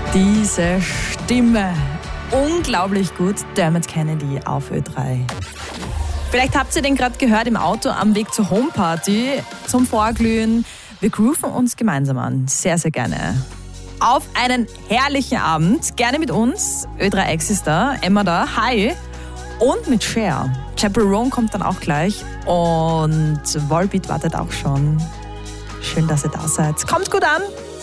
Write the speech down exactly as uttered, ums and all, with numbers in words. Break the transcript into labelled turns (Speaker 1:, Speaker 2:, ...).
Speaker 1: Diese Stimme. Unglaublich gut. Dermot Kennedy auf Ö drei. Vielleicht habt ihr den gerade gehört im Auto am Weg zur Homeparty, zum Vorglühen. Wir grooven uns gemeinsam an. Sehr, sehr gerne. Auf einen herrlichen Abend. Gerne mit uns. Ö drei X ist da. Emma da. Hi. Und mit Cher. Chaperone kommt dann auch gleich. Und Volbeat wartet auch schon. Schön, dass ihr da seid. Kommt gut an.